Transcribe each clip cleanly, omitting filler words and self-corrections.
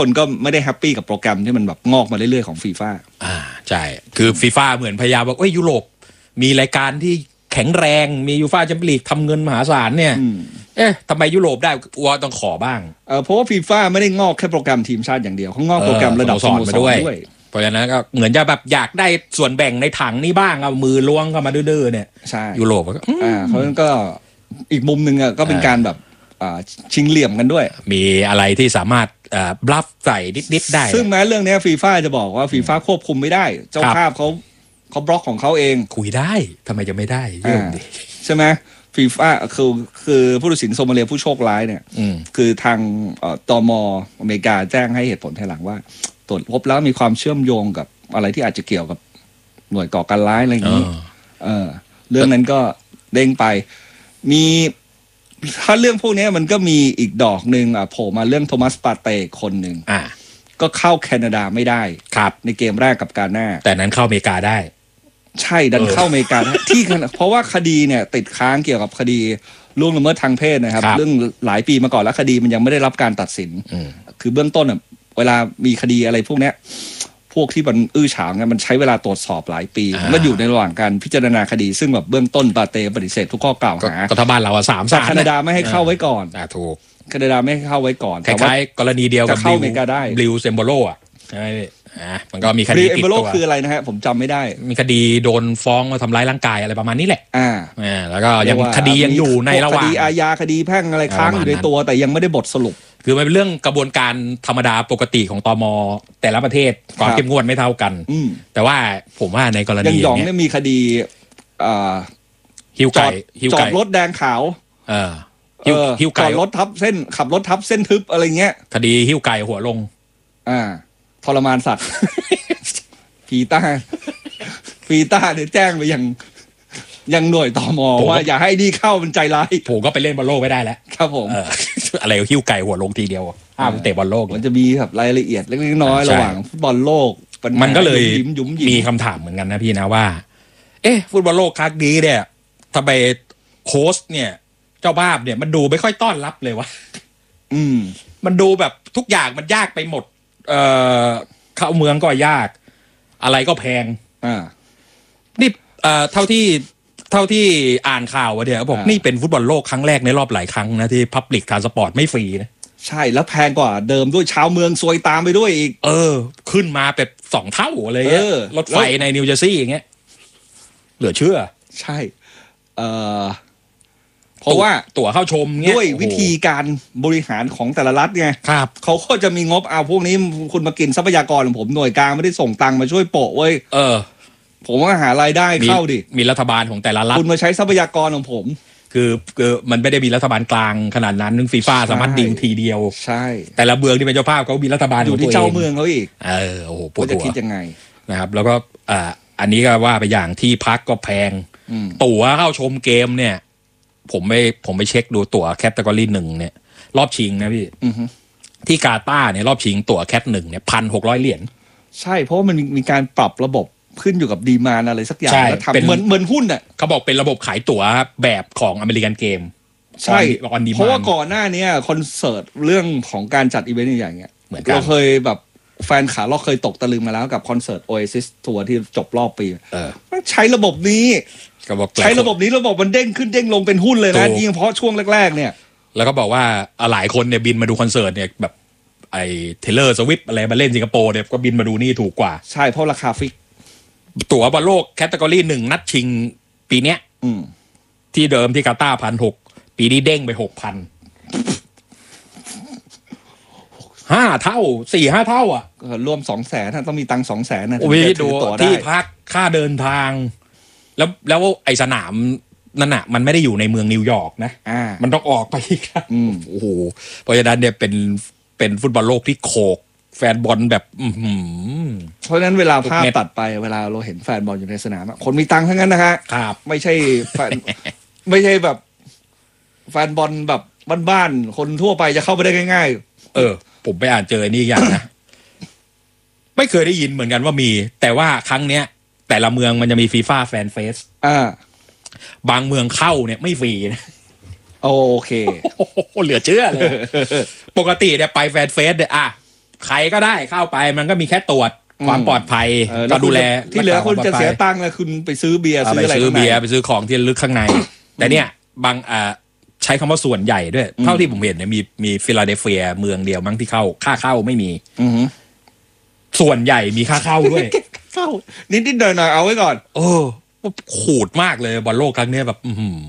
คนก็ไม่ได้แฮปปี้กับโปรแกรมที่มันแบบงอกมาเรื่อยๆของฟีฟ่าใช่คือฟีฟ่าเหมือนพยายามบอกยุโรปมีรายการที่แข็งแรงมียูฟ่าแชมเปี้ยนลีกทำเงินมหาศาลเนี่ยทำไมยุโรปได้ว่าต้องขอบ้างเพราะว่าฟีฟ่าไม่ได้งอกแค่โปรแกรมทีมชาติอย่างเดียวเขางอกโปรแกรมระดับสโมสรด้วยเพราะฉะนั้นก็เหมือนจะแบบอยากได้ส่วนแบ่งในถังนี้บ้างเอามือล้วงเข้ามาดื้อๆเนี่ยใช่ยุโรปเพราะฉะนั้นก็อีกมุมนึงก็เป็นการแบบชิงเหลี่ยมกันด้วยมีอะไรที่สามารถบลัฟใส่นิดๆได้ซึ่งแม้เรื่องนี้ฟีฟ่าจะบอกว่าฟีฟ่าควบคุมไม่ได้เจ้าภาพเขาบล็อกของเขาเองคุยได้ทำไมจะไม่ได้เยี่ยมดิใช่ไหมฟีฟ่าคือผู้ตัดสินโซมาเลียผู้โชคร้ายเนี่ยคือทางตม.อเมริกาแจ้งให้เหตุผลภายหลังว่าตรวจพบแล้วมีความเชื่อมโยงกับอะไรที่อาจจะเกี่ยวกับหน่วยก่อการร้ายอะไรอย่างนี้เรื่องนั้นก็เด้งไปมีถ้าเรื่องพวกนี้มันก็มีอีกดอกหนึ่งโผล่มาเรื่องโทมัสปาเต้คนหนึ่งก็เข้าแคนาดาไม่ได้ในเกมแรกกับกาน่าแต่นั้นเข้าอเมริกาได้ใช่ดันเข้าอเมริกาที่เพราะว่าคดีเนี่ยติดค้างเกี่ยวกับคดีล่วงละเมิดทางเพศนะครับเรื่องหลายปีมาก่อนแล้วคดีมันยังไม่ได้รับการตัดสินคือเบื้องต้นเวลามีคดีอะไรพวกเนี้ยพวกที่มันอื้อฉาวมันใช้เวลาตรวจสอบหลายปีก็อยู่ในระหว่างการพิจารณาคดีซึ่งแบบเบื้องต้นปาเต้ปฏิเสธทุกข้อกล่าวหาก็ถ้าบ้านเรา3 ศาลแคนาดาไม่ให้เข้าไว้ก่อนถูกแคนาดาไม่ให้เข้าไว้ก่อนคล้ายๆกรณีเดียวกับเข้าอเมริกาได้บลิวเซมโบโลใช่มันก็มีคดีติดตัวคืออะไรนะฮะผมจำไม่ได้มีคดีโดนฟ้องทำร้ายร่างกายอะไรประมาณนี้แหละแล้วก็ยังคดียังอยู่ในระหว่างคดีอาญาคดีแพ่งอะไรค้างอยู่ในตัวแต่ยังไม่ได้บทสรุปคือมันเป็นเรื่องกระบวนการธรรมดาปกติของตม.แต่ละประเทศความเข้มงวดไม่เท่ากันแต่ว่าผมว่าในกรณีอย่างนี้มีคดีหิ้วไก่จอดรถแดงขาวหิ้วไก่จอดรถทับเส้นขับรถทับเส้นทึบอะไรเงี้ยคดีหิ้วไก่หัวลงทรมานสัตว์ฟีต้าเนี่ยแจ้งไปยังหน่วยตม.ว่าอย่าให้นี่เข้าเป็นใจร้ายผมก็ไปเล่นบอลโลกไม่ได้แล้วครับผมอะไรหิ้วไก่หัวลงทีเดียวห้ามเตะบอลโลกมันจะมีแบบรายละเอียดเล็กๆน้อยๆระหว่างฟุตบอลโลกมันก็เลยมีคำถามเหมือนกันนะพี่นะว่าฟุตบอลโลกครั้งนี้เนี่ยทำไมโค้ชเนี่ยเจ้าภาพเนี่ยมันดูไม่ค่อยต้อนรับเลยวะมันดูแบบทุกอย่างมันยากไปหมดเข้าเมืองก็ยากอะไรก็แพงนี่เท่าที่อ่านข่าวเดี๋ยวบอกนี่เป็นฟุตบอลโลกครั้งแรกในรอบหลายครั้งนะที่พับลิกทรานสปอร์ตไม่ฟรีนะใช่แล้วแพงกว่าเดิมด้วยชาวเมืองซวยตามไปด้วยอีกขึ้นมาเป็น2 เท่าเลยรถไฟในนิวเจอร์ซีย์อย่างเงี้ยเหลือเชื่อใช่เพราะว่าตั๋วเข้าชมด้วยวิธีการบริหารของแต่ละรัฐไงเขาก็จะมีงบพวกนี้คุณมากินทรัพยากรของผมหน่วยกลางไม่ได้ส่งตังค์มาช่วยโปะเว้ยผมว่าหารายได้เข้าดิมีรัฐบาลของแต่ละรัฐคุณมาใช้ทรัพยากรของผมคือมันไม่ได้มีรัฐบาลกลางขนาดนั้นนึงฟีฟ่าสามารถดิ่งทีเดียวใช่แต่ละเมืองที่เป็นเจ้าภาพเขามีรัฐบาลอยู่ที่เจ้าเมืองเขาอีกโอ้โหปวดหัวจะคิดยังไงนะครับแล้วก็อันนี้ก็ว่าไปอย่างที่พักก็แพงตั๋วเข้าชมเกมเนี่ยผมไปเช็คดูตั๋วแคตตากรี1เนี่ยรอบชิงนะพี่ที่กาตาร์เนี่ยรอบชิงตั๋วแคท1เนี่ย$1,600 ใช่เพราะมันมีการปรับระบบขึ้นอยู่กับดีมานด์อะไรสักอย่างแล้วทำเหมือนหุ้นเขาบอกเป็นระบบขายตั๋วแบบของอเมริกันเกมใช่เพราะว่าก่อนหน้านี้คอนเสิร์ตเรื่องของการจัดอีเวนต์อย่างเงี้ยเราเคยแบบแฟนขาเราเคยตกตะลึงมาแล้วกับคอนเสิร์ต Oasis ทัวร์ที่จบรอบปีใช้ระบบนี้ใช้ระบบนี้ระบบมันเด้งขึ้นเด้งลงเป็นหุ้นเลยนะยิ่งเพราะช่วงแรกๆเนี่ยแล้วก็บอกว่าหลายคนเนี่ยบินมาดูคอนเสิร์ตเนี่ยแบบไอ้เทเลอร์สวิฟอะไรมาเล่นสิงคโปร์เนี่ยก็บินมาดูนี่ถูกกว่าใช่เพราะราคาฟิกตั๋วบอลโลกแคตตากรี1นัดชิงปีเนี้ยที่เดิมที่กาตาร์1,600ปีนี้เด้งไป 6,000 5 เท่า 4-5 เท่าอ่ะรวม 200,000 ต้องมีตังค์ 200,000 นะดูที่พักค่าเดินทางแล้วไอ้สนามนั่นน่ะมันไม่ได้อยู่ในเมืองนิวยอร์กนะมันต้องออกไปอีกโอ้โหเพราะฉะนั้นเนี่ยเป็นฟุตบอลโลกที่โขกแฟนบอลแบบเพราะฉะนั้นเวลาภาพตัดไปเวลาเราเห็นแฟนบอลอยู่ในสนามคนมีตังค์ทั้งนั้นนะฮะไม่ใช่แฟนไม่ใช่แบบแฟนบอลแบบบ้านๆคนทั่วไปจะเข้าไปได้ง่ายๆผมไปอ่านเจอนี่อย่างนะไม่เคยได้ยินเหมือนกันว่ามีแต่ว่าครั้งเนี้ยแต่ละเมืองมันจะมีฟีฟ่าแฟนเฟสบางเมืองเข้าเนี่ยไม่ฟรีนะโอเคเหลือเชื่อเลยปกติเนี่ยไปแฟนเฟสเนี่ยใครก็ได้เข้าไปมันก็มีแค่ตรวจความปลอดภัยก็ดูแลที่เหลือคุณจะเสียตังค์เลยคุณไปซื้อเบียร์ซื้ออะไรไปซื้อเบียร์ไปซื้อของที่ลึกข้างในแต่เนี่ยบางใช้คำว่าส่วนใหญ่ด้วยเท่าที่ผมเห็นเนี่ยมีฟิลาเดลเฟียเมืองเดียวมั้งที่ค่าเข้าไม่มีส่วนใหญ่มีค่าเข้าด้วยเข้านิดๆหน่อยๆเอาไว้ก่อนขูดมากเลยบอลโลกครั้งนี้แบบ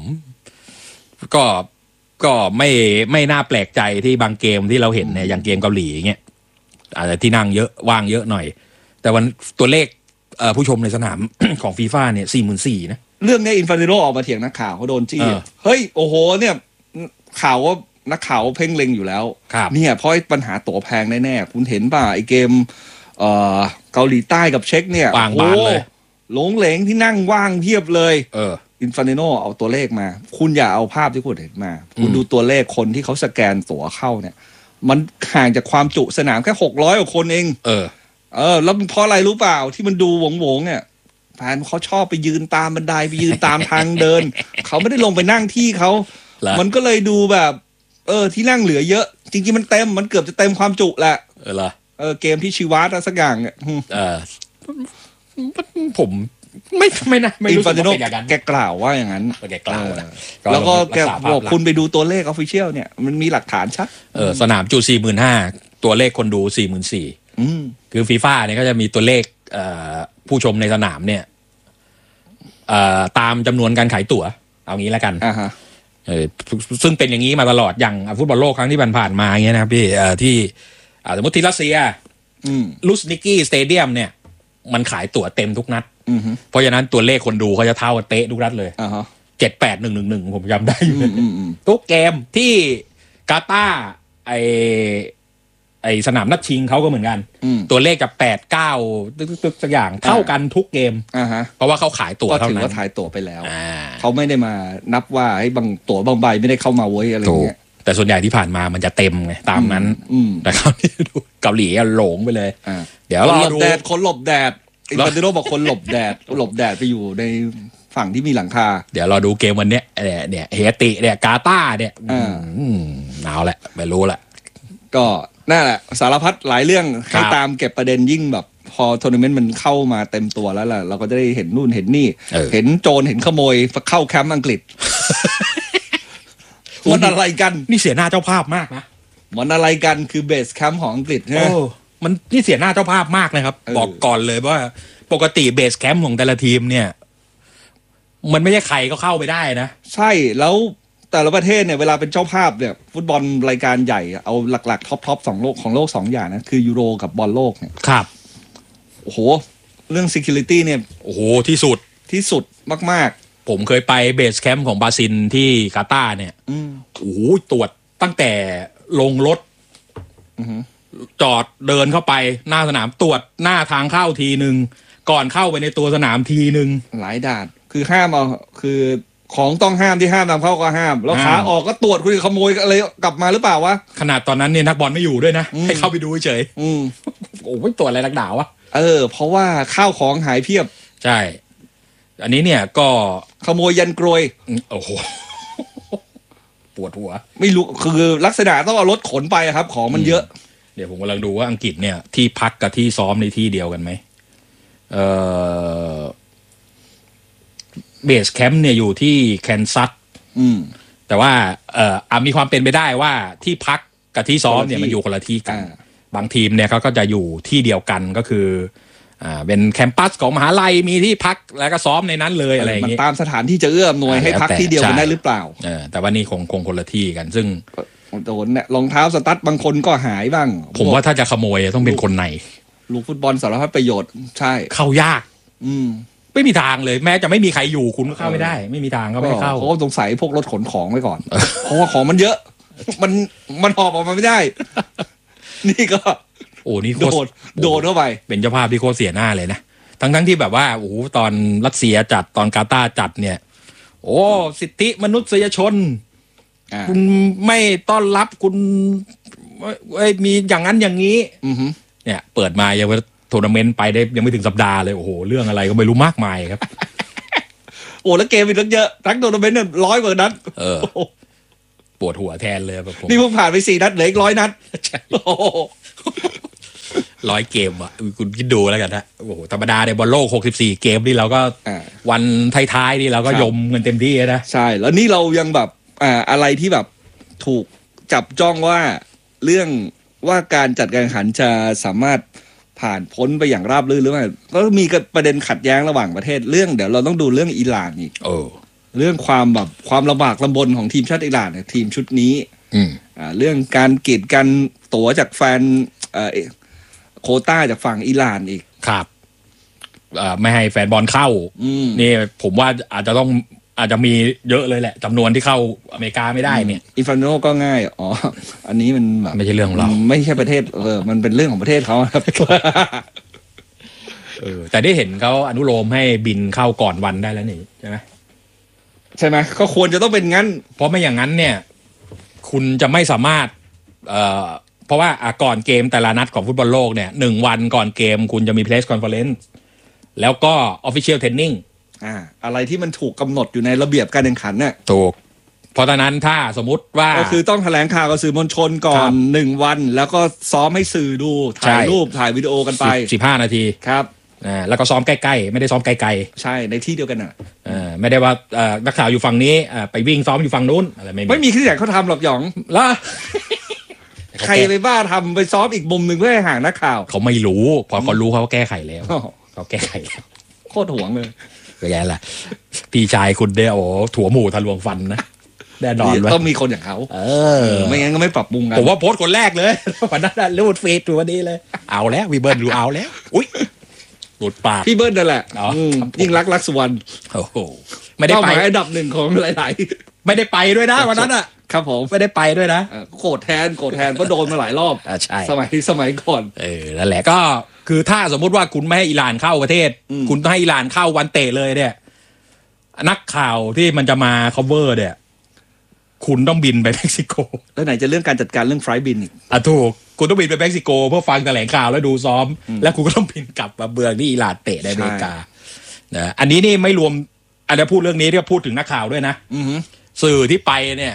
ก็ไม่น่าแปลกใจที่บางเกมที่เราเห็นเนี่ยอย่างเกมเกาหลีเงี้ยอาจจะที่นั่งเยอะว่างเยอะหน่อยแต่วันตัวเลขผู้ชมในสนาม ของฟีฟ่าเนี่ย 44,000 นะเรื่องนี้อินฟานติโนออกมาเถียงนักข่าวเขาโดนจี้เฮ้ยโอ้โหเนี่ยข่าวว่านักข่าวเพ่งเล็งอยู่แล้วเนี่ยเพราะปัญหาตั๋วแพงแน่ๆคุณเห็นป่ะไอเกมเกาหลีใต้กับเช็กเนี่ยโอ้หลงเหลงที่นั่งว่างเพียบเลยอินฟานติโนเอาตัวเลขมาคุณอย่าเอาภาพที่คุณเห็นมาคุณดูตัวเลขคนที่เขาสแกนตั๋วเข้าเนี่ยมันห่างจากความจุสนามแค่600 กว่าคนเองแล้วเพราะอะไรรู้เปล่าที่มันดูหวงเนี่ยแฟนเขาชอบไปยืนตามบันไดไปยืนตามทางเดินเขาไม่ได้ลงไปนั่งที่เขามันก็เลยดูแบบที่นั่งเหลือเยอะจริงๆมันเต็มมันเกือบจะเต็มความจุแหละเกมที่ชีวัตสักอย่างเนี่ยผมไม่นะไม่รู้สึกว่าเป็นอย่างนั้นแกกล่าวว่าอย่างนั้นแกกล่าวแล้วก็แกบอกคุณไปดูตัวเลขออฟฟิเชียลเนี่ยมันมีหลักฐานชัดสนามจุ 45,000 ตัวเลขคนดู 44,000คือฟีฟ่าเนี่ยก็จะมีตัวเลขผู้ชมในสนามเนี่ยตามจำนวนการขายตั๋วเอางี้แล้วกันซึ่งเป็นอย่างนี้มาตลอดอย่างฟุตบอลโลกครั้งที่ผ่านมาอย่างเงี้ยนะครับพี่ที่สมมติที่รัสเซียลูสนิกี้สเตเดียมเนี่ยมันขายตั๋วเต็มทุกนัดเพราะฉะนั้นตัวเลขคนดูเขาจะเท่าเป๊ะทุกนัดเลย78-111ผมจำได้อยู่ทุกเกมที่กาตาร์ไอสนามนัดชิงเขาก็เหมือนกันตัวเลขจะ8-9ตึกสักอย่างเท่ากันทุกเกมเพราะว่าเขาขายตั๋วเท่านั้นก็ถือว่าขายตั๋วไปแล้วเขาไม่ได้มานับว่าให้บางตั๋วบางใบไม่ได้เข้ามาเว้ยอะไรเงี้ยแต่ส่วนใหญ่ที่ผ่านมามันจะเต็มไงตามนั้นแต่คราวนี้ดูเกาหลีหลงไปเลยเดี๋ยวเราดูคนหลบแดดอินฟานติโนบอกคนหลบแดดไปอยู่ในฝั่งที่มีหลังคาเดี๋ยวเราดูเกมวันนี้เนี่ยเฮติเนี่ยกาตาร์เนี่ยเอาแหละไม่รู้แหละก็นั่นแหละสารพัดหลายเรื่องให้ตามเก็บประเด็นยิ่งแบบพอทัวร์นาเมนต์มันเข้ามาเต็มตัวแล้วล่ะเราก็จะได้เห็นนู่นเห็นนี่เห็นโจรเห็นขโมยเข้าแคมป์อังกฤษมันอะไรกันนี่เสียหน้าเจ้าภาพมากนะมันอะไรกันคือเบสแคมป์ของอังกฤษใช่ไหมมันนี่เสียหน้าเจ้าภาพมากนะครับบอกก่อนเลยว่าปกติเบสแคมป์ของแต่ละทีมเนี่ยมันไม่ใช่ใครก็เข้าไปได้นะใช่แล้วแต่ละประเทศเนี่ยเวลาเป็นเจ้าภาพเนี่ยฟุตบอลรายการใหญ่เอาหลักๆท็อป2โลกของโลก2อย่างนะคือยูโรกับบอลโลกเนี่ยครับโอ้โหเรื่อง security เนี่ยโอ้โหที่สุดมากๆผมเคยไปเบสแคมป์ของบราซิลที่กาตาร์เนี่ยโอ้โหตรวจตั้งแต่ลงรถจอดเดินเข้าไปหน้าสนามตรวจหน้าทางเข้าทีนึงก่อนเข้าไปในตัวสนามทีนึงหลายด่านคือห้ามเอาคือของต้องห้ามที่ห้ามนำเข้าก็ห้ามแล้วขาออกก็ตรวจคุณขโมยอะไรกลับมาหรือเปล่าวะขนาดตอนนั้นเนี่ยนักบอลไม่อยู่ด้วยนะให้เข้าไปดูเฉยโอ้ไม่ตรวจอะไรนักหนาวะเพราะว่าข้าวของหายเพียบใช่อันนี้เนี่ยก็ขโมยยันกรวยโอ้โหปวดหัวไม่รู้คือลักษณะต้องเอารถขนไปครับของมันเยอะเดี๋ยวผมกำลังดูว่าอังกฤษเนี่ยที่พักกับที่ซ้อมในที่เดียวกันไหมเบสแคมป์เนี่ยอยู่ที่แคนซัสแต่ว่ามีความเป็นไปได้ว่าที่พักกับที่ซ้อมเนี่ยมันอยู่คนละที่กันบางทีมเนี่ยเขาก็จะอยู่ที่เดียวกันก็คือเป็นแคมปัสของมหาลัยมีที่พักแล้วก็ซ้อมในนั้นเลยอะไรอย่างงี้มันตามสถานที่จะเอื้ออำนวยให้พักที่เดียวกันได้หรือเปล่าแต่ว่านี่คงคนละที่กันซึ่งโดนเนี่ยรองเท้าสตั๊ดบางคนก็หายบ้างผมว่าถ้าจะขโมยต้องเป็นคนในลูกฟุตบอลสารพัดประโยชน์ใช่เข้ายากไม่มีทางเลยแม้จะไม่มีใครอยู่คุณก็เข้าไม่ได้ไม่มีทางก็ไม่เข้าเขาสงสัยพวกรถขนของไว้ก่อนเพราะว่าของมันเยอะมันหอบออกมาไม่ได้นี่ก็โอ้นี่โดนเข้าไปเป็นเจ้าภาพที่โคตรเสียหน้าเลยนะทั้งที่แบบว่าโอ้โหตอนรัสเซียจัดตอนกาตาร์จัดเนี่ยโอ้สิทธิมนุษยชนคุณไม่ต้อนรับคุณมีอย่างนั้นอย่างนี้เนี่ยเปิดมายังทัวร์นาเมนต์ไปได้ยังไม่ถึงสัปดาห์เลยโอ้โหเรื่องอะไรก็ไม่รู้มากมายครับโอ้แล้วเกมอีกเยอะทั้งทัวร์นาเมนต์เนี่ย100 กว่านัดปวดหัวแทนเลยแบบผมนี่เพิ่งผ่านไป4 นัดเหลืออีก100 นัด 100 เกมอ่ะคุณคิดดูแล้วกันนะโอ้โหธรรมดาในบอลโลก64 เกมนี่เราก็วันท้ายๆนี่เราก็ยมเงินเต็มที่นะใช่แล้วนี่เรายังแบบอะไรที่แบบถูกจับจ้องว่าเรื่องว่าการจัดการแข่งขันจะสามารถผ่านพ้นไปอย่างราบรื่นหรือไม่ก็มีประเด็นขัดแย้งระหว่างประเทศเรื่องเดี๋ยวเราต้องดูเรื่องอิหร่านอีกเรื่องความแบบความลำบากลำบนของทีมชาติอิหร่านเนี่ยทีมชุดนี้เรื่องการกีดกันตั๋วจากแฟนโควต้าจากฝั่งอิหร่านอีกครับไม่ให้แฟนบอลเข้านี่ผมว่าอาจจะมีเยอะเลยแหละจำนวนที่เข้าอเมริกาไม่ได้เนี่ยอินฟานโนก็ง่ายอันนี้มันแบบไม่ใช่เรื่องของเราไม่ใช่ประเทศมันเป็นเรื่องของประเทศเขาครับแต่ได้เห็นเขาอนุโลมให้บินเข้าก่อนวันได้แล้วนี่ใช่ไหมก็ควรจะต้องเป็นงั้นเพราะไม่อย่างนั้นเนี่ยคุณจะไม่สามารถเพราะว่าก่อนเกมแต่ละนัดของฟุตบอลโลกเนี่ย1 วันก่อนเกมคุณจะมี press conference แล้วก็ official training อะไรที่มันถูกกำหนดอยู่ในระเบียบการแข่งขันเนี่ยถูกเพราะฉะนั้นถ้าสมมติว่าก็คือต้องแถลงข่าวกับสื่อมวลชนก่อน1 วันแล้วก็ซ้อมให้สื่อดูถ่ายรูปถ่ายวิดีโอกันไป 15 นาทีครับแล้วก็ซ้อมใกล้ๆไม่ได้ซ้อมไกลๆใช่ในที่เดียวกันไม่ได้ว่านักข่าวอยู่ฝั่งนี้ไปวิ่งซ้อมอยู่ฝั่งนู้นอะไรไม่มีที่ไหนเขาทำหรอกหยองแล้วใครไปบ้าทำไปซ้อมอีกมุมหนึ่งเพื่อให้ห่างนักข่าวเขาไม่รู้พอเขารู้เขาแก้ไขแล้วเขาแก้ไขแล้วโคตรห่วงเลยก็แย่ละพี่ชายคุณเดียวถั่วหมูทะลวงฟันนะแน่นอนต้องมีคนอย่างเขาไม่งั้นก็ไม่ปรับปรุงกันผมว่าโพสต์คนแรกเลยวันนั้นรูดฟีดตัวนี้เลยเอาแล้ววีเบิร์นดูเอาแล้วอุ้ยหลุดปากพี่เบิร์นนั่นแหละยิ่งรักสุวรรณโอ้โหไม่ได้ไปอันดับ 1ของหลายๆไม่ได้ไปด้วยนะวันนั้นอ่ะครับผมไม่ได้ไปด้วยนะโกรธแทนเพราะโดนมาหลายรอบใช่สมัยก่อนนั่นแหละก็คือถ้าสมมุติว่าคุณไม่ให้อิหร่านเข้าประเทศคุณให้อิหร่านเข้าวันเตะเลยเนี่ยนักข่าวที่มันจะมา cover เนี่ยคุณต้องบินไปเม็กซิโกแล้วไหนจะเรื่องการจัดการเรื่องไฟล์บินอีกถูกคุณต้องบินไปเม็กซิโกเพื่อฟังแถลงข่าวแล้วดูซ้อมแล้วคุณก็ต้องบินกลับมาเบืองที่อิหร่านเตะในอเมริกานะอันนี้นี่ไม่รวมอันนี้พูดเรื่องนี้ที่พูดถึงนักข่าวด้วยนะสื่อที่ไปเนี่ย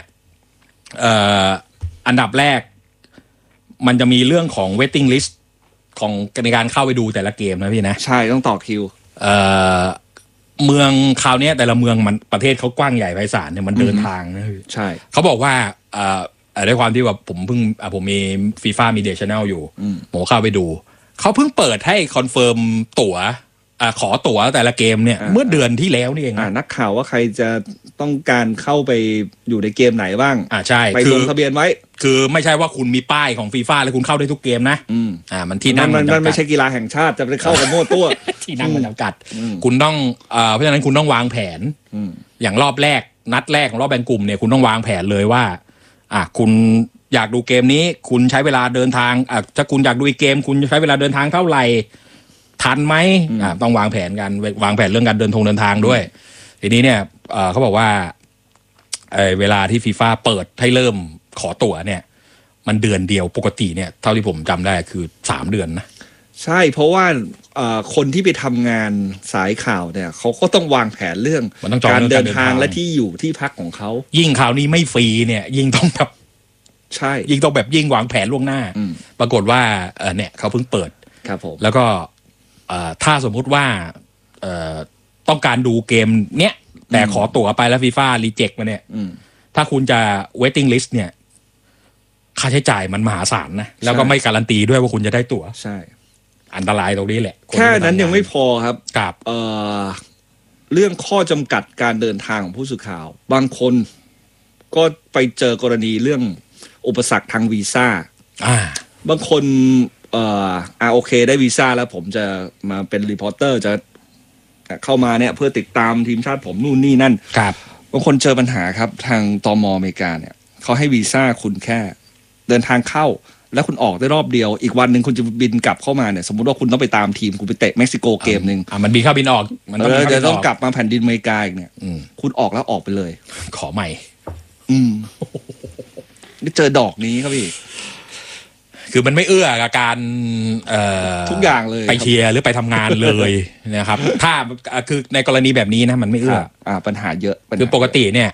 อันดับแรกมันจะมีเรื่องของ waiting list ของในการเข้าไปดูแต่ละเกมนะพี่นะใช่ต้องต่อคิวเมืองคราวนี้แต่ละเมืองมันประเทศเขากว้างใหญ่ไพศาลเนี่ยมันเดินทางนะใช่เขาบอกว่าด้วยความที่แบบผมมีฟีฟ่ามีเดชแนลอยู่ผมเข้าไปดูเขาเพิ่งเปิดให้คอนเฟิร์มตั๋วขอตั๋วแต่ละเกมเนี่ยเมื่อเดือนที่แล้วนี่เองนักข่าวว่าใครจะต้องการเข้าไปอยู่ในเกมไหนบ้างใช่ไปลงทะเบียนไว้คือไม่ใช่ว่าคุณมีป้ายของฟีฟ่าแล้วคุณเข้าได้ทุกเกมนะมันที่นั่งมันไม่ใช่กีฬาแห่งชาติจะไปเข้ากับโม่ตัวที่นั่งมันจำกัดคุณต้องเพราะฉะนั้นคุณต้องวางแผนอย่างรอบแรกนัดแรกของรอบแบ่งกลุ่มเนี่ยคุณต้องวางแผนเลยว่าคุณอยากดูเกมนี้คุณใช้เวลาเดินทางถ้าคุณอยากดูอีกเกมคุณใช้เวลาเดินทางเท่าไหร่ทันไหมต้องวางแผนกันวางแผนเรื่องการเดินทางด้วยทีนี้เนี่ยเขาบอกว่าเวลาที่ฟีฟ่าเปิดให้เริ่มขอตั๋วเนี่ยมันเดือนเดียวปกติเนี่ยเท่าที่ผมจำได้คือ3 เดือนนะใช่เพราะว่าคนที่ไปทำงานสายข่าวเนี่ยเขาก็ต้องวางแผนเรื่องการเดินทางและที่อยู่ที่พักของเขายิ่งข่าวนี้ไม่ฟรีเนี่ยยิ่งต้องแบบใช่ยิ่งต้องแบบยิ่งวางแผนล่วงหน้าปรากฏว่าเนี่ยเขาเพิ่งเปิดครับผมแล้วก็ถ้าสมมุติว่าต้องการดูเกมเนี้ยแต่ขอตั๋วไปแล้วฟีฟ่ารีเจ็คมาเนี่ยถ้าคุณจะ waiting list เนี่ยค่าใช้จ่ายมันมหาศาลนะแล้วก็ไม่การันตีด้วยว่าคุณจะได้ตั๋วใช่อันตรายตรงนี้แหละแค่นั้นยังไม่พอครับกับเรื่องข้อจำกัดการเดินทางของผู้สื่อข่าวบางคนก็ไปเจอกรณีเรื่องอุปสรรคทางวีซ่าบางคนโอเคได้วีซ่าแล้วผมจะมาเป็นรีพอร์เตอร์จะเข้ามาเนี่ยเพื่อติดตามทีมชาติผมนู่นนี่นั่นครับบางคนเจอปัญหาครับทางตม.อเมริกาเนี่ยเขาให้วีซ่าคุณแค่เดินทางเข้าแล้วคุณออกได้รอบเดียวอีกวันหนึ่งคุณจะบินกลับเข้ามาเนี่ยสมมติว่าคุณต้องไปตามทีมคุณไปเตะเม็กซิโกเกมนึงมันบินเข้าบินออกมันจะต้องกลับมาแผ่นดินอเมริกาอีกเนี่ยคุณออกแล้วออกไปเลยขอใหม่นี่เจอดอกนี้ครับพี่คือมันไม่เอื้อกับการทุกอย่างเลยไปเชียร์หรือไปทำงานเลยนะครับถ้าคือในกรณีแบบนี้นะมันไม่เอื้อปัญหาเยอะคือปกติเนี่ย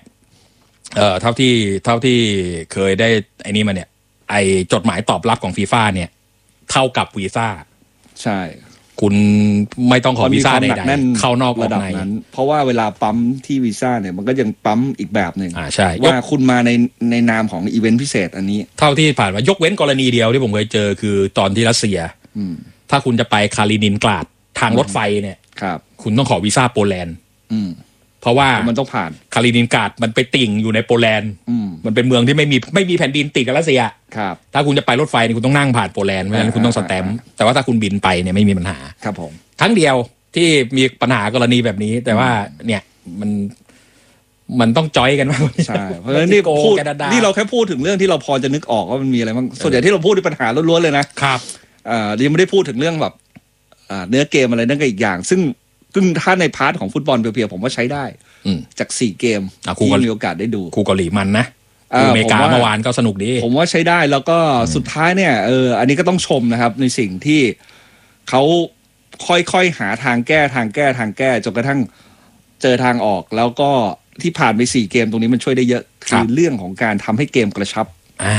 เท่าที่เคยได้ไอ้นี่มาเนี่ยไอจดหมายตอบรับของฟีฟ่าเนี่ยเท่ากับวีซ่าใช่คุณไม่ต้องขอวีซ่าใดๆเข้านอกออกในเพราะว่าเวลาปั๊มที่วีซ่าเนี่ยมันก็ยังปั๊มอีกแบบหนึ่งใช่ว่าคุณมาในนามของอีเวนต์พิเศษอันนี้เท่าที่ผ่านมายกเว้นกรณีเดียวที่ผมเคยเจอคือตอนที่รัสเซียถ้าคุณจะไปคาลินินกราดทางรถไฟเนี่ยคุณต้องขอวีซ่าโปแลนด์เพราะว่ามันต้องผ่านคาลินินกราดมันไปติ่งอยู่ในโปแลนด์มันเป็นเมืองที่ไม่มีแผ่นดินติดกับรัสเซียถ้าคุณจะไปรถไฟนี่คุณต้องนั่งผ่านโปแลนด์เพราะฉะนั้นคุณต้องสแตมป์แต่ว่าถ้าคุณบินไปเนี่ยไม่มีปัญหาครับผมครั้งเดียวที่มีปัญหากรณีแบบนี้แต่ว่าเนี่ยมันต้องจอยกันมากใช่เพราะฉะนั้นนี่เราแค่พูดถึงเรื่องที่เราพอจะนึกออกว่ามันมีอะไรบ้างส่วนใหญ่ที่เราพูดในปัญหาล้วนๆเลยนะครับยังไม่ได้พูดถึงเรื่องแบบเนื้อเกมอะไรนั่นก็อีกอย่างซึ่งถ้าในพาร์ทของฟุตบอลเพียวๆผมว่าใช้ได้จาก4เกมที่มีโอกาสได้ดูคู่เกาหลีมันนะอเมริกาเมื่อวานก็สนุกดีผมว่าใช้ได้แล้วก็สุดท้ายเนี่ยอันนี้ก็ต้องชมนะครับในสิ่งที่เขาค่อยๆหาทางแก้จนกระทั่งเจอทางออกแล้วก็ที่ผ่านไป4เกมตรงนี้มันช่วยได้เยอะคือเรื่องของการทำให้เกมกระชับ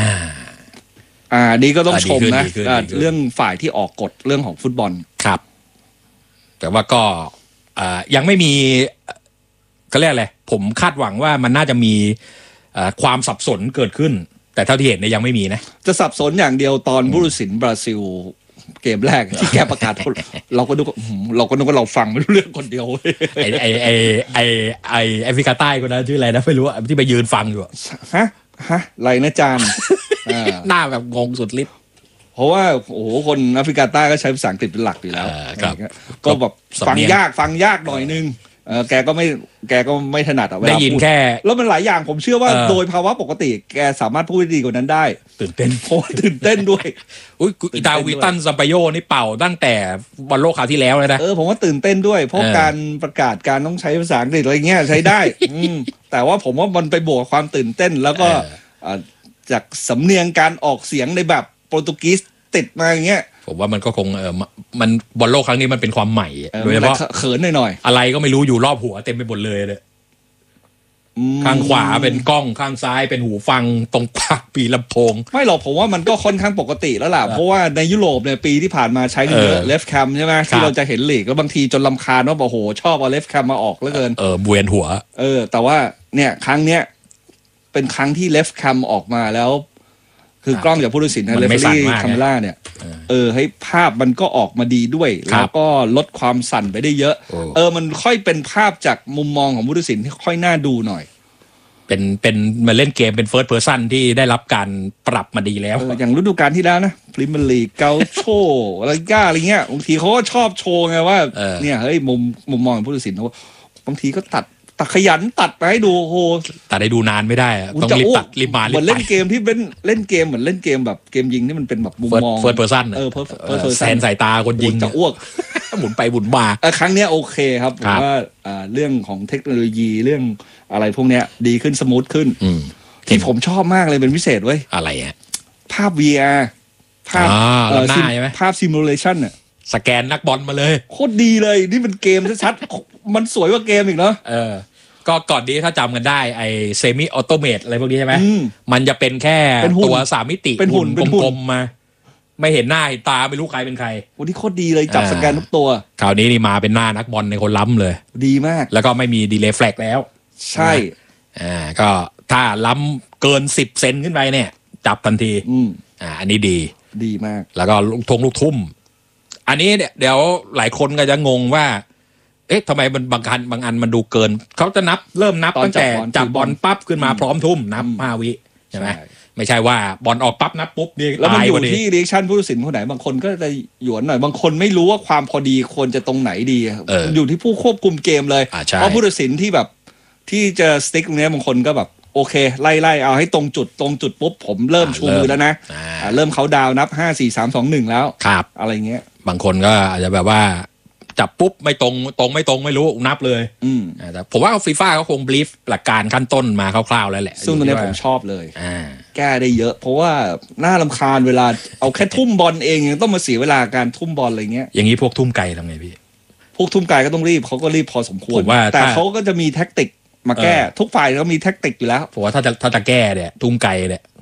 นี่ก็ต้องชมนะเรื่องฝ่ายที่ออกกฎเรื่องของฟุตบอลครับแต่ว่าก็ยังไม่มีก็เรียกอะไรผมคาดหวังว่ามันน่าจะมีความสับสนเกิดขึ้นแต่เท่าที่เห็นเนี่ยยังไม่มีนะจะสับสนอย่างเดียวตอนผู้ตัดสินบราซิลเกมแรกที่แกประกาศเราก็นึกว่าเราฟังไม่รู้เรื่องคนเดียวไอแอฟริกาใต้คนนั้นชื่ออะไรนะไม่รู้ที่ไปยืนฟังอยู่ฮะไรนะจานหน้าแบบงงสุดฤทธิ์เพราะว่าโอ้โหคนแอฟริกาใต้ก็ใช้ภาษาอังกฤษเป็นหลักอยู่แล้วก็แบบฟังยากหน่อยนึงแกก็ไม่ถนัดได้ยินแค่แล้วมันหลายอย่างผมเชื่อว่าโดยภาวะปกติแกสามารถพูดดีกว่านั้นได้ตื่นเต้นโอ้ตื่นเต้นด้วยอิตาวิตันซัมปาโยนี่เป่าตั้งแต่บอลโลกคราวที่แล้วเลยนะผมว่าตื่นเต้นด้วยเพราะการประกาศการต้องใช้ภาษาอังกฤษอะไรเงี้ยใช้ได้แต่ว่าผมว่ามันไปบวกความตื่นเต้นแล้วก็จากสำเนียงการออกเสียงในแบบโปรตุเกสติดมาอย่างเงี้ยผมว่ามันก็คงมันบอลโลกครั้งนี้มันเป็นความใหม่โดยเฉพาะเขินหน่อยอะไรก็ไม่รู้อยู่รอบหัวเต็มไปหมดเลยข้างขวาเป็นกล้องข้างซ้ายเป็นหูฟังตรงปากปีลำโพงไม่หรอกผมว่ามันก็ค่อนข้างปกติแล้วล่ะเพราะว่าในยุโรปเนี่ยปีที่ผ่านมาใช้กันเยอะเลฟแคมใช่ไหมที่เราจะเห็นหลีกแล้วบางทีจนรำคาญว่าโอ้โหชอบเอาเลฟแคมมาออกเหลือเกินเวียนหัวแต่ว่าเนี่ยครั้งเนี้ยเป็นครั้งที่เลฟแคมออกมาแล้วคือกล้องจากผู้ตัดสินนะเรฟเฟอรี่คาเมล่าเนี่ยให้ภาพมันก็ออกมาดีด้วยแล้วก็ลดความสั่นไปได้เยอะมันค่อยเป็นภาพจากมุมมองของผู้ตัดสินที่ค่อยน่าดูหน่อยเป็นมาเล่นเกมเป็นเฟิร์สเพอร์ซันที่ได้รับการปรับมาดีแล้วอย่างฤดูกาลที่แล้วนะพรีเมียร์ลีกเกาโชอะไรอะไรเงี้ยบางทีเขาก็ชอบโชว์ไงว่าเนี่ยเฮ้ยมุมมองของผู้ตัดสินเขาบางทีก็ตัดขยันตัดไปให้ดูโอ้โหตัดให้ดูนานไม่ได้ต้องรีบตัดรีบมาเหมือนเล่นเกมที่เป็นเล่นเกมเหมือนเล่นเกมแบบเกมยิงที่มันเป็นแบบมุมมองเฟิร์สเพอร์ซันแซนสายตาคนยิงจะอ้วกหมุนไปหมุนมาครั้งนี้โอเคครับผมว่าเรื่องของเทคโนโลยีเรื่องอะไรพวกเนี้ยดีขึ้นสมูทขึ้นที่ผมชอบมากเลยเป็นพิเศษเว้ยอะไรอ่ะภาพ VR ภาพหน้าใช่ไหมภาพซิมูเลชันเนี่ยสแกนนักบอลมาเลยโคตรดีเลยนี่เป็นเกมชัดๆมันสวยกว่าเกมอีกเนาะก็ก่อนนี้ถ้าจำกันได้ไอ้เซมิออโตเมตอะไรพวกนี้ใช่ไหมมันจะเป็นแค่ตัว3มิติเป็นหุ่นกลมๆมาไม่เห็นหน้าเห็นตาไม่รู้ใครเป็นใครวันนี้โคตรดีเลยจับสแกนทุกตัวคราวนี้นี่มาเป็นหน้านักบอลในคนล้ำเลยดีมากแล้วก็ไม่มีดีเลย์แฟลกแล้วใช่ก็ถ้าล้ำเกิน10 เซนขึ้นไปเนี่ยจับทันทีอันนี้ดีมากแล้วก็ลูกทุ่มอันนี้เดี๋ยวหลายคนก็จะงงว่าทำไมมันบางอันมันดูเกินเขาจะเริ่มนับตั้งแต่จับบอลปั๊บขึ้นมาพร้อมทุ่มนับ5 วิใช่ไหมไม่ใช่ว่าบอลออกปั๊บนับปุ๊บนี่แล้วมันอยู่ที่รีแอคชั่นผู้ตัดสินคนไหนบางคนก็จะหยวนหน่อยบางคนไม่รู้ว่าความพอดีควรจะตรงไหนดีอยู่ที่ผู้ควบคุมเกมเลยเพราะผู้ตัดสินที่แบบที่จะสติ๊กตรงนี้บางคนก็แบบโอเคไล่เอาให้ตรงจุดปุ๊บผมเริ่มชูมือแล้วนะเริ่มเขาดาวนับ5 4 3 2 1แล้วอะไรเงี้ยบางคนก็อาจจะแบบว่าจับปุ๊บไม่ตรงไม่รู้นับเลยแต่ผมว่าฟีฟ่าเขาคงบลีฟหลักการขั้นต้นมาคร่าวๆแล้วแหละซึ่งตรงนี้ผมชอบเลยแก้ได้เยอะเพราะว่าน่ารำคาญเวลาเอาแค่ทุ่มบอลเองยังต้องมาเสียเวลาการทุ่มบอลอะไรเงี้ยอย่างนี้พวกทุ่มไกลทำไงพี่พวกทุ่มไกลก็ต้องรีบเขาก็รีบพอสมควรแต่เขาก็จะมีแท็กติกมาแก้ทุกฝ่ายก็มีแท็กติกอยู่แล้วผมว่าถ้าจะแก้เนี่ยทุ่มไกลเนี่ย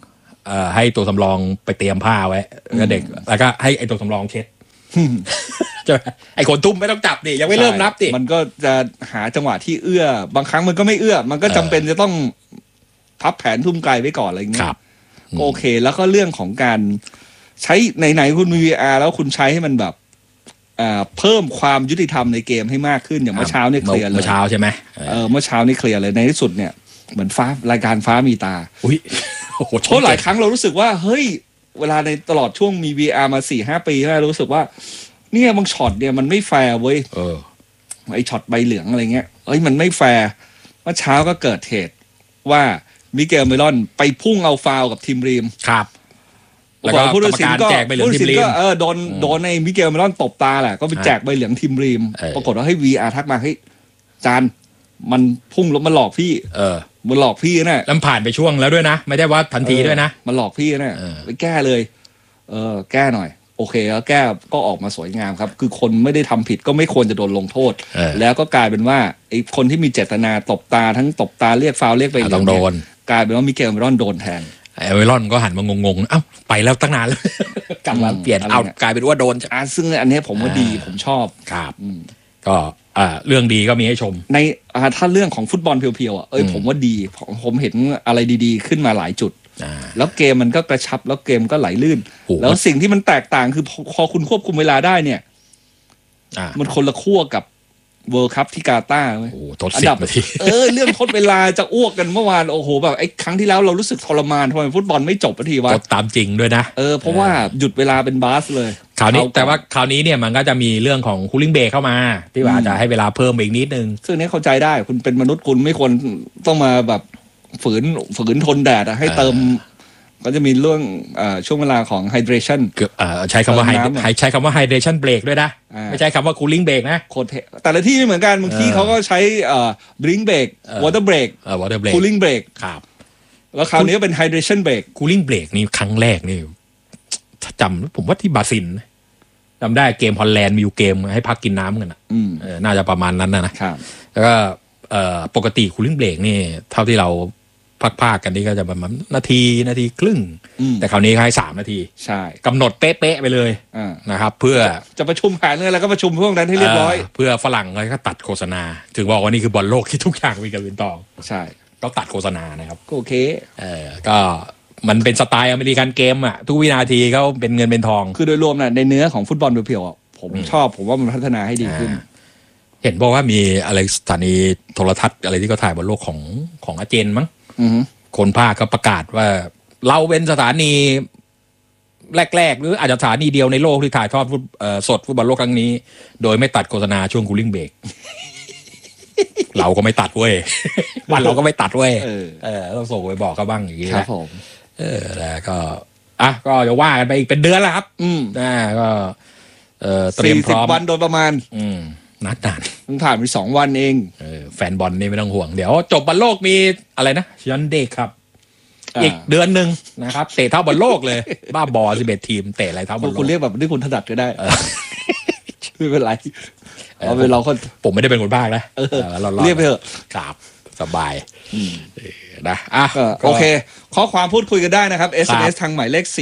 ให้ตัวสำรองไปเตรียมผ้าไว้แล้วเด็กแล้วก็ให้ไอ้ตัวสำรองเช็ดจะไอ้คนทุ่มไม่ต้องจับดิยังไม่เริ่มนับดิมันก็จะหาจังหวะที่เอื้อบางครั้งมันก็ไม่เอื้อมันก็จำเป็นจะต้องพับแผนทุ่มไกลไว้ก่อนอะไรเงี้ยโอเคแล้วก็เรื่องของการใช้ไหนๆคุณมี VR แล้วคุณใช้ให้มันแบบเพิ่มความยุติธรรมในเกมให้มากขึ้นอย่างเมื่อเช้านี่เคลียร์เลยเมื่อเช้าใช่ไหมเมื่อเช้านี่เคลียร์เลยในที่สุดเนี่ยเหมือนรายการฟ้ามีตาเพราะหลายครั้งเรารู้สึกว่าเฮ้ยเวลาในตลอดช่วงมี VR มา 4-5 ปีแล้วรู้สึกว่าเนี่ยบางช็อตเนี่ยมันไม่แฟร์เว้ยไอช็อตใบเหลืองอะไรเงี้ยมันไม่แฟร์เมื่อเช้าก็เกิดเหตุว่ามิเกลเมลอนไปพุ่งเอาฟาวกับทีมรีมครับแล้วก็ผู้ตัดสินก็โดนในมิเกลเมลอนตบตาแหละก็ไปแจกใบเหลืองทีมรีมปรากฏว่าให้ VR ทักมาให้จานมันพุ่งแล้วมันหลอกพี่มันหลอกพี่นะแล้วผ่านไปช่วงแล้วด้วยนะไม่ได้ว่าทันทีด้วยนะมันหลอกพี่นะไปแก้เลยแก้หน่อยโอเคแล้วแก้ก็ออกมาสวยงามครับคือคนไม่ได้ทำผิดก็ไม่ควรจะโดนลงโทษแล้วก็กลายเป็นว่าไอ้คนที่มีเจตนาตบตาทั้งตบตาเรียกฟาวเรียกไปต้องโดนกลายเป็นว่ามิเกลเมลอนโดนแทนเมลอนก็หันมางงๆเอ้าไปแล้วตั้งนานแล้วกลับมาเปลี่ยนเอากลายเป็นว่าโดนซึ่งอันนี้ผมว่าดีผมชอบครับก็เรื่องดีก็มีให้ชมในถ้าเรื่องของฟุตบอลเพียวๆผมว่าดีผมเห็นอะไรดีๆขึ้นมาหลายจุดแล้วเกมมันก็กระชับแล้วเกมก็ไหลลื่นแล้วสิ่งที่มันแตกต่างคือพอคุณควบคุมเวลาได้เนี่ยมันคนละขั้วกับเวิลด์คัพที่กาตาร์เว้ยอันดับเรื่องทดเวลาจะอ้วกกันเมื่อวานโอ้โหแบบไอ้ครั้งที่แล้วเรารู้สึกทรมานทำไมฟุตบอลไม่จบสักทีวะตามจริงด้วยนะเพราะว่าหยุดเวลาเป็นบาสเลยคราวนี้แต่ว่าคราวนี้เนี่ยมันก็จะมีเรื่องของคูลิ่งเบรกเข้ามาที่ว่าจะให้เวลาเพิ่มอีกนิดนึงซึ่งนี้เข้าใจได้คุณเป็นมนุษย์คุณไม่ควรต้องมาแบบฝืนทนแดดให้เติมก็จะมีเรื่องช่วงเวลาของ hydration ใช้คำว่าhydration break ด้วยนะไม่ใช่คำว่า cooling break นะแต่ละที่ไม่เหมือนกันบางที่เขาก็ใช้drink break water break cooling break ครับแล้วคราวนี้ก็เป็น hydration break cooling break นี่ครั้งแรกนี่จำผมว่าที่บราซิลจำได้เกมฮอลแลนด์มีอยู่เกมให้พักกินน้ำกันน่าจะประมาณนั้นนะครับแล้วก็ปกติ cooling break นี่เท่าที่เราภาคกันนี่ก็จะประมาณนาทีครึ่งแต่คราวนี้ให้3 นาทีใช่กำหนดเป๊ะๆไปเลยนะครับเพื่อจะประชุมแผนอะไรก็ประชุมพวกนั้นให้เรียบร้อยเพื่อฝรั่งเลยก็ตัดโฆษณาถึงบอกว่านี่คือบอลโลกที่ทุกอย่างมีกับวินตองใช่ต้องตัดโฆษณานะครับโอเคก็มันเป็นสไตล์อเมริกันเกมอ่ะทุกวินาทีก็เป็นเงินเป็นทองคือโดยรวมน่ะในเนื้อของฟุตบอลเพียวๆผมชอบผมว่ามันพัฒนาให้ดีขึ้นเห็นบอกว่ามีอะไรสถานีโทรทัศน์อะไรที่เขาถ่ายบอลโลกของอาร์เจนมั้งคนภาคก็ประกาศว่าเราเป็นสถานีแรกๆหรืออาจจะสถานีเดียวในโลกที่ถ่ายทอดสดฟุตบอลโลกครั้งนี้โดยไม่ตัดโฆษณาช่วงคูลิ่งเบรกเราก็ไม่ตัดเว้ยบ้านเราก็ไม่ตัดเว้ยเราส่งไปบอกเขาบ้างอย่างนี้ครับผมแล้วก็ก็จะว่ากันไปอีกเป็นเดือนแล้วครับก็เตรียมพร้อม 40 วันโดยประมาณนานมันผ่านไป2 วันเองแฟนบอลนี่ไม่ต้องห่วงเดี๋ยวจบบอลโลกมีอะไรนะยันเดย์ครับอีกเดือนนึงนะครับเตะเท่าบอลโลกเลยบ้าบอ11 ทีมเตะอะไรเท่าบอลโลกคุณเรียกแบบที่คุณถนัดก็ได้ไม่เป็นไรเอาเป็นเราคนผมไม่ได้เป็นคนภาคนะเรียกไปเถอะครับสบายนะโอเคข้อความพูดคุยกันได้นะครับ SMS ทางหมายเลข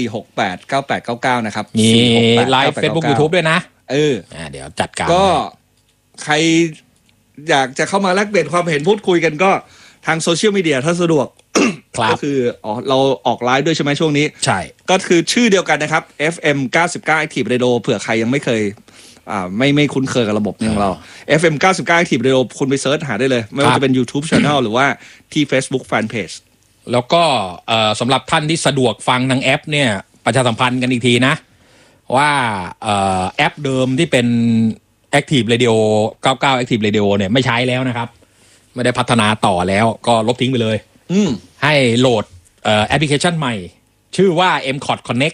4689899นะครับมีไลฟ์ Facebook YouTube ด้วยนะเดี๋ยวจัดการก็ใครอยากจะเข้ามาแลกเปลี่ยนความเห็นพูดคุยกันก็ทางโซเชียลมีเดียถ้าสะดวกก็คือเราออกไลฟ์ด้วยใช่ไหมช่วงนี้ใช่ก็คือชื่อเดียวกันนะครับ FM 99 Active Radio เผื่อใครยังไม่เคยไม่คุ้นเคยกับระบบนี้ของเรา FM 99 Active Radio คุณไปเซิร์ชหาได้เลยไม่ว่าจะเป็น YouTube Channel หรือว่าที่ Facebook Fanpage แล้วก็สำหรับท่านที่สะดวกฟังทางแอปเนี่ยประชาสัมพันธ์กันอีกทีนะว่าแอปเดิมที่เป็น Active Radio 99 Active Radio เนี่ยไม่ใช้แล้วนะครับไม่ได้พัฒนาต่อแล้วก็ลบทิ้งไปเลยให้โหลดแอปพลิเคชันใหม่ชื่อว่า MCOT Connect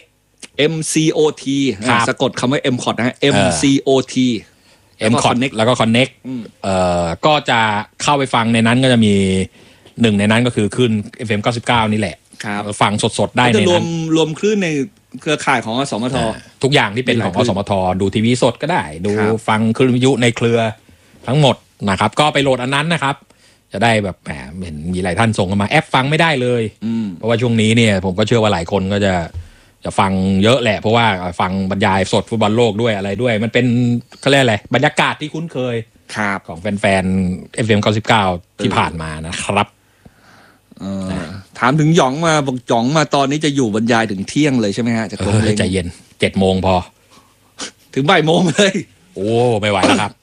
MCOT สะกดคำว่า MCOT นะฮะ MCOT MCOT แล้วก็ Connect ก็จะเข้าไปฟังในนั้นก็จะมีหนึ่งในนั้นก็คือขึ้น FM 99นี่แหละฟังสดๆได้ในนั้นรวมคลื่นในเครือข่ายของอสมททุกอย่างที่เป็นของอสมทดูทีวีสดก็ได้ดูฟังคลื่นวิทยุในเครือทั้งหมดนะครับก็ไปโหลดอันนั้นนะครับจะได้แบบแหมเห็นมีหลายท่านส่งมาแอปฟังไม่ได้เลยเพราะว่าช่วงนี้เนี่ยผมก็เชื่อว่าหลายคนก็จะฟังเยอะแหละเพราะว่าฟังบรรยายสดฟุตบอลโลกด้วยอะไรด้วยมันเป็นเขาเรียกอะไรบรรยากาศที่คุ้นเคยของแฟนๆ FM 99ที่ผ่านมานะครับถามถึงหยองมาบอกหยองมาตอนนี้จะอยู่บรรยายถึงเที่ยงเลยใช่ไหมฮะจากโรงเรียนใจเย็น7 โมงพอถึงบ่ายโมงเลยโอ้ไม่ไหวแล้วครับ